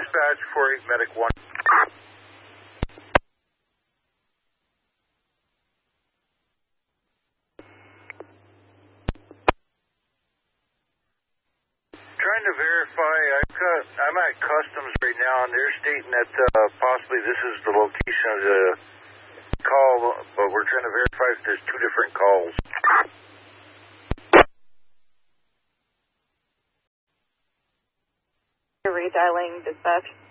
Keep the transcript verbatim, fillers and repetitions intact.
dispatch four eight medic one. Trying to verify, I've got, I'm at customs right now, and they're stating that uh, possibly this is the location of the call, but we're trying to verify if there's two different calls. Redialing dispatch.